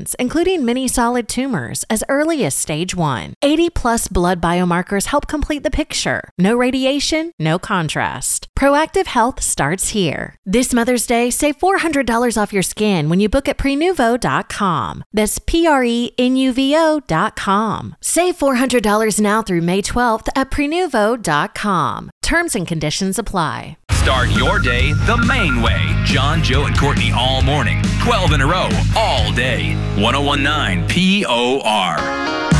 treatments, including many solid tumors, as early as stage 1. 80-plus blood biomarkers help complete the picture. No radiation, no contrast. Proactive Health starts here. This Mother's Day, save $400 off your skin when you book at Prenuvo.com. That's Prenuvo.com. Save $400 now through May 12th at Prenuvo.com. Terms and conditions apply. Start your day the main way. John, Joe, and Courtney all morning. 12 in a row, all day. 1019 POR.